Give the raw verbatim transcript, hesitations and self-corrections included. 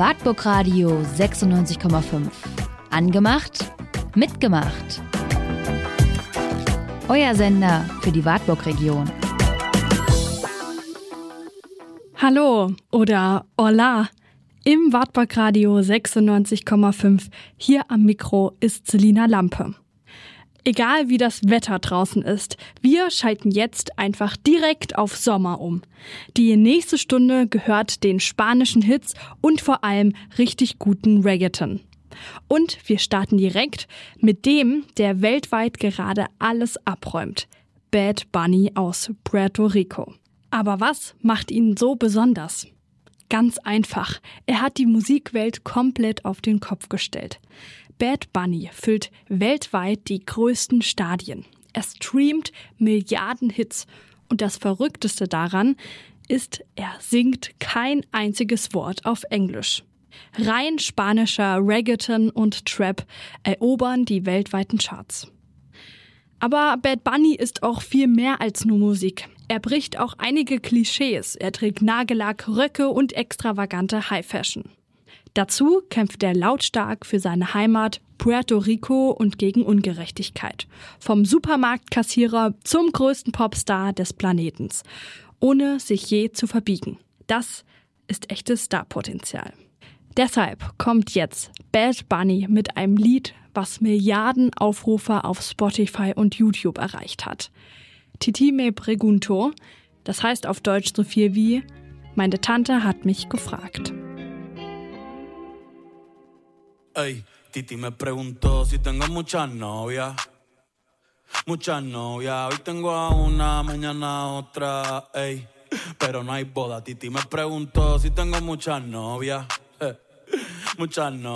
Wartburg Radio sechsundneunzig Komma fünf. Angemacht, mitgemacht. Euer Sender für die Wartburg-Region. Hallo oder Hola im Wartburg Radio sechsundneunzig Komma fünf. Hier am Mikro ist Selina Lampe. Egal wie das Wetter draußen ist, wir schalten jetzt einfach direkt auf Sommer um. Die nächste Stunde gehört den spanischen Hits und vor allem richtig guten Reggaeton. Und wir starten direkt mit dem, der weltweit gerade alles abräumt. Bad Bunny aus Puerto Rico. Aber was macht ihn so besonders? Ganz einfach, er hat die Musikwelt komplett auf den Kopf gestellt. Bad Bunny füllt weltweit die größten Stadien. Er streamt Milliarden Hits. Und das Verrückteste daran ist, er singt kein einziges Wort auf Englisch. Rein spanischer Reggaeton und Trap erobern die weltweiten Charts. Aber Bad Bunny ist auch viel mehr als nur Musik. Er bricht auch einige Klischees. Er trägt Nagellack, Röcke und extravagante High Fashion. Dazu kämpft er lautstark für seine Heimat Puerto Rico und gegen Ungerechtigkeit. Vom Supermarktkassierer zum größten Popstar des Planetens. Ohne sich je zu verbiegen. Das ist echtes Starpotenzial. Deshalb kommt jetzt Bad Bunny mit einem Lied, was Milliarden Aufrufe auf Spotify und YouTube erreicht hat. Titi me pregunto, das heißt auf Deutsch so viel wie meine Tante hat mich gefragt. Ey, Titi me preguntó si tengo muchas novias. Muchas novias, hoy tengo a una, mañana a otra, ey. Pero no hay boda, Titi me preguntó si tengo muchas novias. Muchas novias.